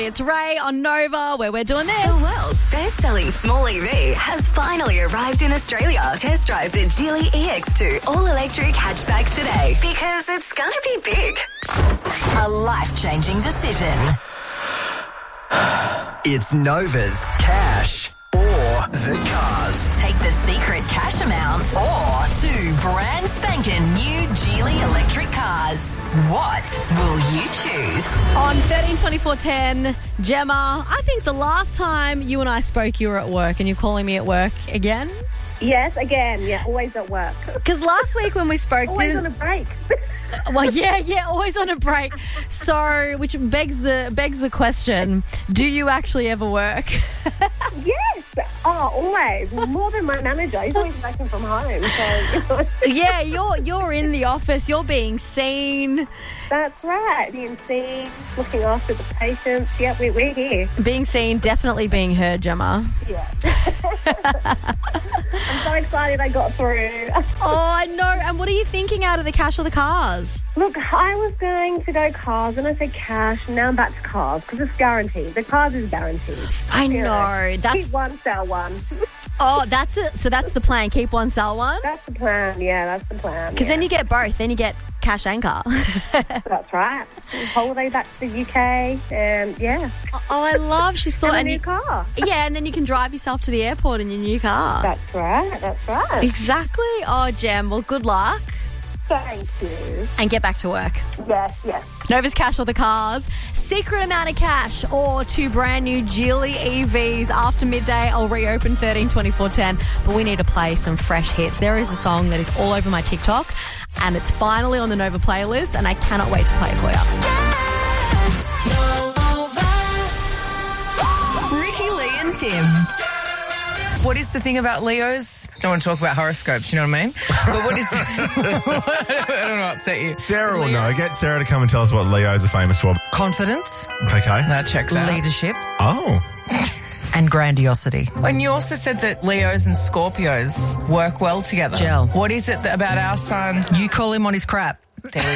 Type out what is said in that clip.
It's Ray on Nova where we're doing this. The world's best-selling small EV has finally arrived in Australia. Test drive the Geely EX2 all-electric hatchback today because it's going to be big. A life-changing decision. It's Nova's Cash or the Cars. Take the secret cash amount or 2 brand spanking new Geely electric cars. What will you choose? On 13-24-10, Gemma, I think the last time you and I spoke, you were at work, and you're calling me at work again? Yes, again. Yeah, always at work. Because last week when we spoke... Always on a break. Well, yeah, always on a break. So, which begs the question, do you actually ever work? Yes. Oh, always. More than my manager. He's always working from home. So, Yeah, you're in the office. You're being seen. That's right. Being seen, looking after the patients. Yep, we're here. Being seen, definitely being heard, Gemma. Yeah. I'm so excited I got through. Oh, I know. And what are you thinking out of the cash or the cars? Look, I was going to go cars and I said cash. Now I'm back to cars because it's guaranteed. The cars is guaranteed. I know. That's Keep one, sell one. Oh, that's it. So that's the plan. Keep one, sell one. That's the plan. Yeah, that's the plan. Because then you get both. Then you get cash and car. That's right. Holiday back to the UK and yeah. Oh, I love. She's thought And a new car. Yeah, and then you can drive yourself to the airport in your new car. That's right. That's right. Exactly. Oh, Gem. Well, good luck. Thank you. And get back to work. Yes. Nova's Cash or the Cars. Secret amount of cash or 2 brand new Geely EVs. After midday, I'll reopen 13-24-10. But we need to play some fresh hits. There is a song that is all over my TikTok, and it's finally on the Nova playlist, and I cannot wait to play it for you. Ricky, Lee and Tim. What is the thing about Leos? Don't want to talk about horoscopes, you know what I mean? But what is... I don't want to upset you. Sarah will know. Get Sarah to come and tell us what Leos are famous for. Confidence. Okay. That checks out. Leadership Oh. and grandiosity. And you also said that Leos and Scorpios work well together. Gel. What is it about our signs? You call him on his crap. There we